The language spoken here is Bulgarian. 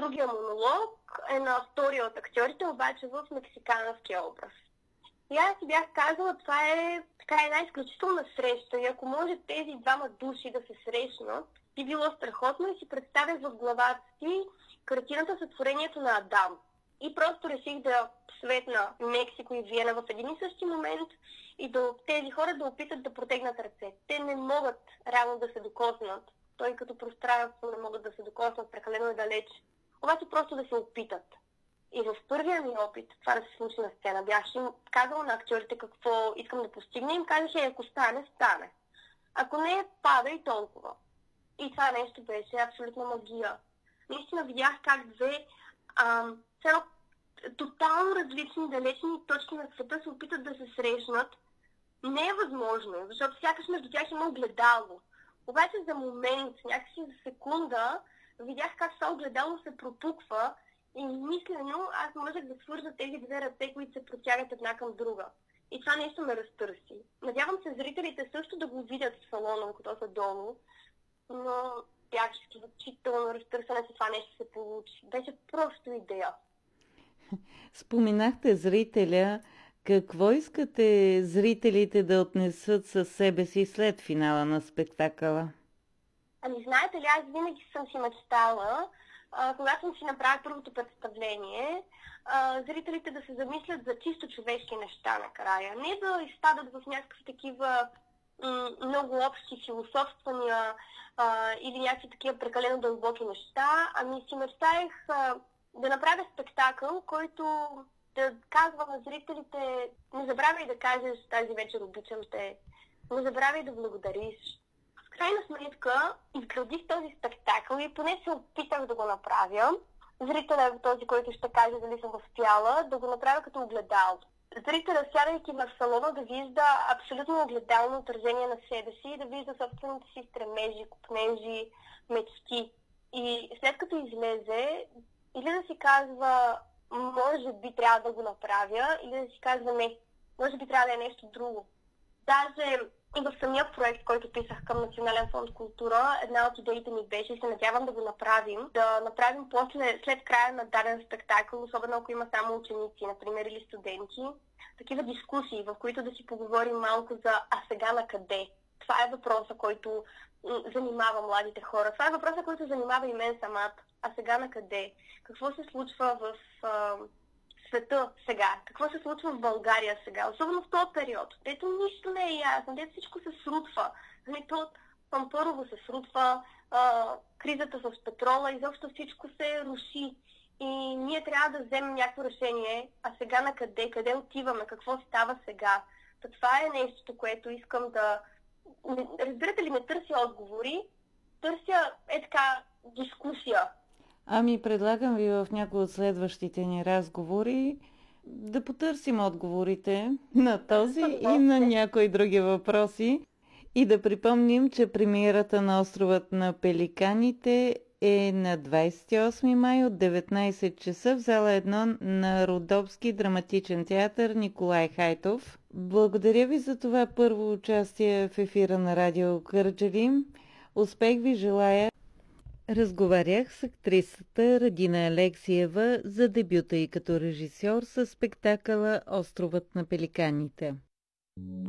другия монолог е на втория от актьорите, обаче в мексиканския образ. И аз си бях казала, това е така една изключителна среща и ако може тези двама души да се срещнат, би било страхотно и си представях в главата си картината сътворението на Адам. И просто реших да светна Мексико и Виена в един и същи момент и тези хора да опитат да протегнат ръце. Те не могат реално да се докоснат. Той като пространство не могат да се докоснат, прекалено е далеч. Обаче просто да се опитат. И в първия ми опит това да се случи на сцена, бях им казала на актьорите какво искам да постигна и им казах, ако стане, стане. Ако не, пада и толкова. И това нещо беше абсолютна магия. Наистина видях как две тотално различни, далечни точки на света се опитат да се срещнат. Не е възможно, защото сякаш между тях има огледало. Обаче за момент, някакси за секунда, видях как това огледало се пропуква и мислено аз можех да свържа тези две ръце, които се протягат една към друга. И това нещо ме разтърси. Надявам се зрителите също да го видят в салона, като са долу, но бях изключително разтърсена, че това нещо се получи. Беше просто идея. Споменахте зрителя. Какво искате зрителите да отнесат със себе си след финала на спектакъла? Ами знаете ли, аз винаги съм си мечтала, когато съм си направила първото представление, зрителите да се замислят за чисто човешки неща накрая. Не да изпадат в някакви такива много общи философствания или някакви такива прекалено дълбоки неща, ами си мечтаех да направя спектакъл, който да казва на зрителите: не забравяй да кажеш тази вечер обичам те, не забравяй да благодариш. В крайна сметка изградих този спектакъл и поне се опитах да го направя. Зрителят е този, който ще каже дали съм успяла, да го направя като огледало. Зрителят, сядайки в салона, да вижда абсолютно огледално отражение на себе си и да вижда собствените си стремежи, купнежи, мечти. И след като излезе, или да си казва, може би трябва да го направя, или да си казва, не, може би трябва да е нещо друго. Даже и в самия проект, който писах към Национален фонд култура, една от идеите ми беше, и се надявам да го направим, да направим след края на даден спектакъл, особено ако има само ученици, например, или студенти, такива дискусии, в които да си поговорим малко за а сега на къде. Това е въпроса, който занимава младите хора. Това е въпроса, който занимава и мен самата. А сега на къде? Какво се случва в света сега? Какво се случва в България сега? Особено в този период. Дето нищо не е ясно. Дето всичко се срутва. Първо се срутва, кризата с петрола, изобщо всичко се руши. И ние трябва да вземем някакво решение. А сега на къде? Къде отиваме? Какво става сега? Това е нещото, което искам да... Разбирате ли, не търся отговори, търся така дискусия. Ами предлагам ви в някои от следващите ни разговори да потърсим отговорите на този и на някои други въпроси и да припомним, че премиерата на Островът на пеликаните е на 28 май от 19 часа в зала 1 на Родопски драматичен театър Николай Хайтов. Благодаря ви за това първо участие в ефира на Радио Кърджали. Успех ви желая! Разговарях с актрисата Радина Алексиева за дебюта й като режисьор със спектакъла Островът на пеликаните.